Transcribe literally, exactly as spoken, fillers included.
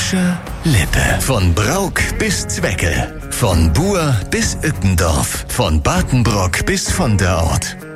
Bayerische Lippe. Von Brauk bis Zwecke. Von Buer bis Ückendorf. Von Bartenbrock bis von der Ort.